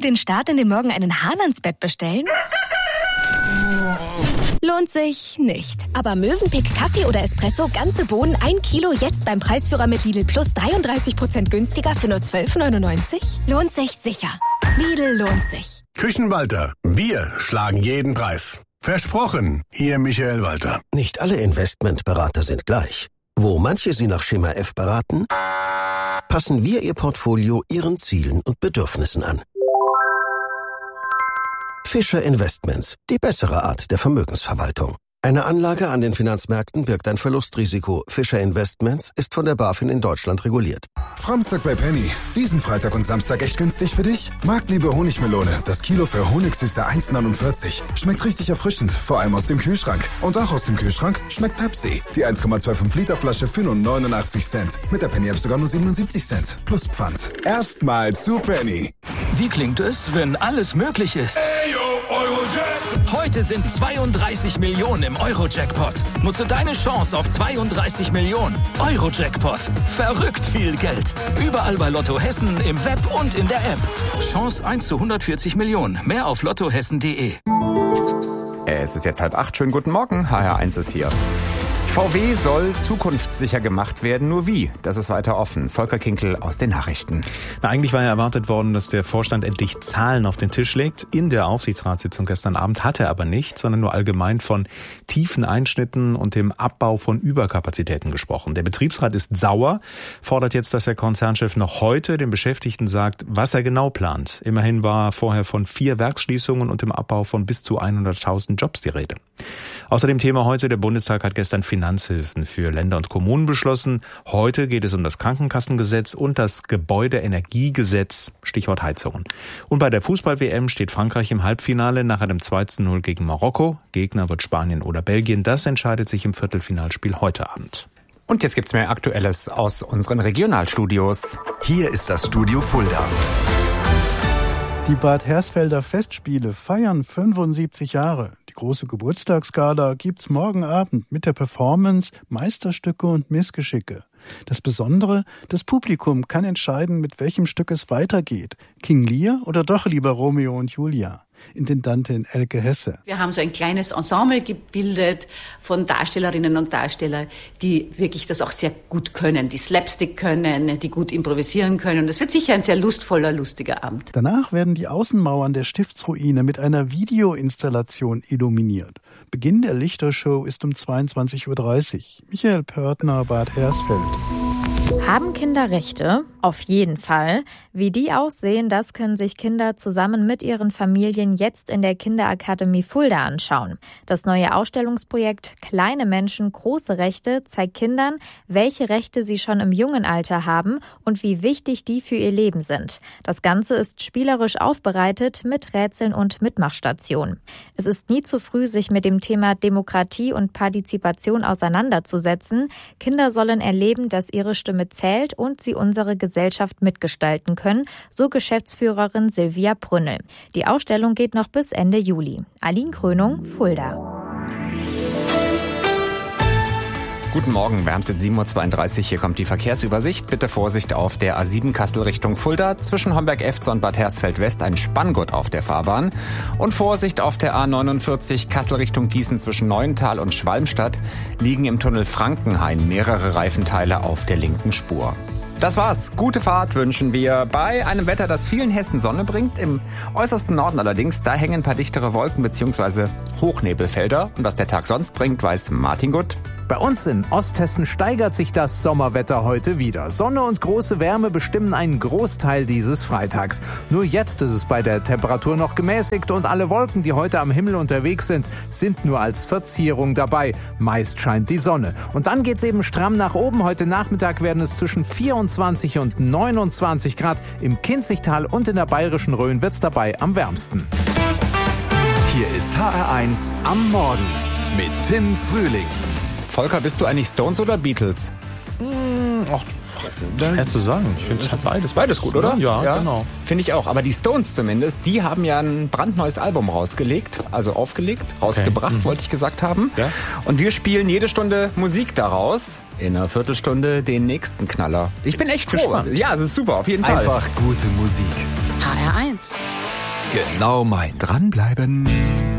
für den Start in den Morgen einen Hahn ans Bett bestellen? Lohnt sich nicht. Aber Mövenpick Kaffee oder Espresso, ganze Bohnen, 1 Kilo, jetzt beim Preisführer mit Lidl Plus 33% günstiger für nur 12,99? Lohnt sich sicher. Lidl lohnt sich. Küchenwalter, wir schlagen jeden Preis. Versprochen, Ihr Michael Walter. Nicht alle Investmentberater sind gleich. Wo manche Sie nach Schema F beraten, passen wir Ihr Portfolio Ihren Zielen und Bedürfnissen an. Fischer Investments, die bessere Art der Vermögensverwaltung. Eine Anlage an den Finanzmärkten birgt ein Verlustrisiko. Fischer Investments ist von der BaFin in Deutschland reguliert. Framstag bei Penny. Diesen Freitag und Samstag echt günstig für dich? Marktliebe Honigmelone. Das Kilo für Honigsüße 1,49. Schmeckt richtig erfrischend, vor allem aus dem Kühlschrank. Und auch aus dem Kühlschrank schmeckt Pepsi. Die 1,25 Liter Flasche für nur 89 Cent. Mit der Penny-App sogar nur 77 Cent. Plus Pfand. Erstmal zu Penny. Wie klingt es, wenn alles möglich ist? Heute sind 32 Millionen im Euro-Jackpot. Nutze deine Chance auf 32 Millionen. Euro-Jackpot. Verrückt viel Geld. Überall bei Lotto Hessen, im Web und in der App. Chance 1 zu 140 Millionen. Mehr auf lottohessen.de. Es ist jetzt 7:30. Schönen guten Morgen. HR1 ist hier. VW soll zukunftssicher gemacht werden, nur wie? Das ist weiter offen. Volker Kinkel aus den Nachrichten. Eigentlich war ja erwartet worden, dass der Vorstand endlich Zahlen auf den Tisch legt. In der Aufsichtsratssitzung gestern Abend hat er aber nicht, sondern nur allgemein von tiefen Einschnitten und dem Abbau von Überkapazitäten gesprochen. Der Betriebsrat ist sauer, fordert jetzt, dass der Konzernchef noch heute den Beschäftigten sagt, was er genau plant. Immerhin war vorher von 4 Werksschließungen und dem Abbau von bis zu 100.000 Jobs die Rede. Außerdem Thema heute, der Bundestag hat gestern Finanzhilfen für Länder und Kommunen beschlossen. Heute geht es um das Krankenkassengesetz und das Gebäudeenergiegesetz, Stichwort Heizungen. Und bei der Fußball-WM steht Frankreich im Halbfinale nach einem 2:0 gegen Marokko. Gegner wird Spanien oder Belgien. Das entscheidet sich im Viertelfinalspiel heute Abend. Und jetzt gibt's mehr Aktuelles aus unseren Regionalstudios. Hier ist das Studio Fulda. Die Bad Hersfelder Festspiele feiern 75 Jahre. Die große Geburtstagsgala gibt's morgen Abend mit der Performance Meisterstücke und Missgeschicke. Das Besondere, das Publikum kann entscheiden, mit welchem Stück es weitergeht. King Lear oder doch lieber Romeo und Julia? Intendantin Elke Hesse. Wir haben so ein kleines Ensemble gebildet von Darstellerinnen und Darstellern, die wirklich das auch sehr gut können, die Slapstick können, die gut improvisieren können. Und es wird sicher ein sehr lustvoller, lustiger Abend. Danach werden die Außenmauern der Stiftsruine mit einer Videoinstallation illuminiert. Beginn der Lichtershow ist um 22:30 Uhr. Michael Pörtner, Bad Hersfeld. Haben Kinder Rechte? Auf jeden Fall. Wie die aussehen, das können sich Kinder zusammen mit ihren Familien jetzt in der Kinderakademie Fulda anschauen. Das neue Ausstellungsprojekt Kleine Menschen, große Rechte zeigt Kindern, welche Rechte sie schon im jungen Alter haben und wie wichtig die für ihr Leben sind. Das Ganze ist spielerisch aufbereitet mit Rätseln und Mitmachstationen. Es ist nie zu früh, sich mit dem Thema Demokratie und Partizipation auseinanderzusetzen. Kinder sollen erleben, dass ihre Stimme zählt und sie unsere Gesellschaft mitgestalten können, so Geschäftsführerin Silvia Brünnel. Die Ausstellung geht noch bis Ende Juli. Aline Krönung, Fulda. Guten Morgen, wir haben es jetzt 7:32 Uhr. Hier kommt die Verkehrsübersicht. Bitte Vorsicht auf der A7 Kassel Richtung Fulda. Zwischen Homberg-Efze und Bad Hersfeld West ein Spanngurt auf der Fahrbahn. Und Vorsicht auf der A49 Kassel Richtung Gießen zwischen Neuental und Schwalmstadt liegen im Tunnel Frankenhain mehrere Reifenteile auf der linken Spur. Das war's. Gute Fahrt wünschen wir bei einem Wetter, das vielen Hessen Sonne bringt. Im äußersten Norden allerdings, da hängen ein paar dichtere Wolken bzw. Hochnebelfelder. Und was der Tag sonst bringt, weiß Martin Gutt. Bei uns in Osthessen steigert sich das Sommerwetter heute wieder. Sonne und große Wärme bestimmen einen Großteil dieses Freitags. Nur jetzt ist es bei der Temperatur noch gemäßigt und alle Wolken, die heute am Himmel unterwegs sind nur als Verzierung dabei. Meist scheint die Sonne. Und dann geht's eben stramm nach oben. Heute Nachmittag werden es zwischen 24 und 29 Grad. Im Kinzigtal und in der bayerischen Rhön wird's dabei am wärmsten. Hier ist HR1 am Morgen mit Tim Frühling. Volker, bist du eigentlich Stones oder Beatles? Schwer zu sagen. Ich finde beides. Beides gut, oder? Ja, genau. Finde ich auch. Aber die Stones zumindest, die haben ja ein brandneues Album rausgelegt. Also rausgebracht, wollte ich gesagt haben. Ja. Und wir spielen jede Stunde Musik daraus. In einer Viertelstunde den nächsten Knaller. Ich bin echt froh. Gespannt. Ja, das ist super, auf jeden Fall. Einfach gute Musik. HR1. Genau meins. Dranbleiben.